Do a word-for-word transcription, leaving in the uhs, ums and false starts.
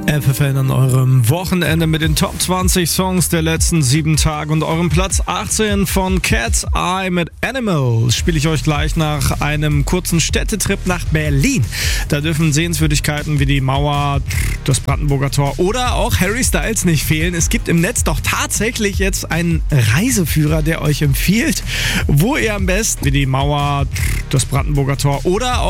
F F N an eurem Wochenende mit den Top zwanzig Songs der letzten sieben Tage und eurem Platz achtzehn von Cat's Eye mit Animal spiele ich euch gleich nach einem kurzen Städtetrip nach Berlin. Da dürfen Sehenswürdigkeiten wie die Mauer, das Brandenburger Tor oder auch Harry Styles nicht fehlen. Es gibt im Netz doch tatsächlich jetzt einen Reiseführer, der euch empfiehlt, wo ihr am besten wie die Mauer, das Brandenburger Tor oder auch